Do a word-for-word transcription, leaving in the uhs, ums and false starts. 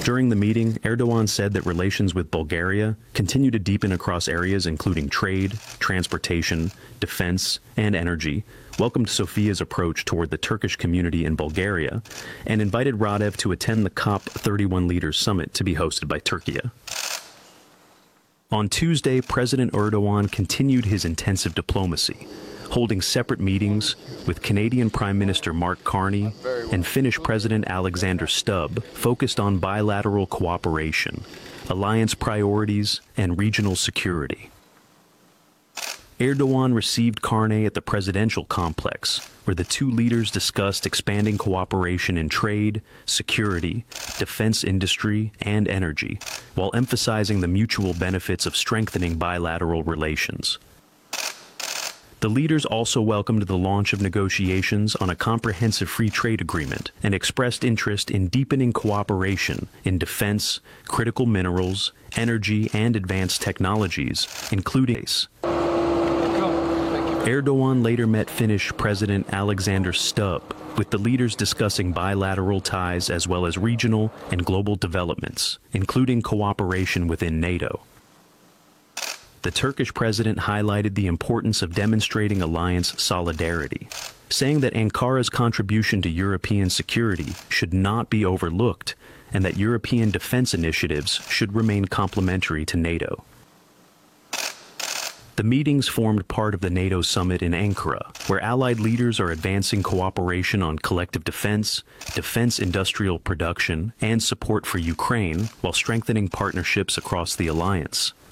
During the meeting, Erdogan said that relations with Bulgaria continue to deepen across areas including trade, transportation, defense, and energy, welcomed Sofia's approach toward the Turkish community in Bulgaria, and invited Radev to attend the COP thirty-one Leaders Summit to be hosted by Turkey. On Tuesday, President Erdogan continued his intensive diplomacy, holding separate meetings with Canadian Prime Minister Mark Carney and Finnish President Alexander Stubb, focused on bilateral cooperation, alliance priorities, and regional security. Erdogan received Carney at the presidential complex, where the two leaders discussed expanding cooperation in trade, security, defense industry, and energy, while emphasizing the mutual benefits of strengthening bilateral relations. The leaders also welcomed the launch of negotiations on a comprehensive free trade agreement and expressed interest in deepening cooperation in defense, critical minerals, energy, and advanced technologies, including ACE. Erdogan later met Finnish President Alexander Stubb, with the leaders discussing bilateral ties as well as regional and global developments, including cooperation within NATO. The Turkish president highlighted the importance of demonstrating alliance solidarity, saying that Ankara's contribution to European security should not be overlooked and that European defense initiatives should remain complementary to NATO. The meetings formed part of the NATO summit in Ankara, where allied leaders are advancing cooperation on collective defense, defense industrial production, and support for Ukraine, while strengthening partnerships across the alliance.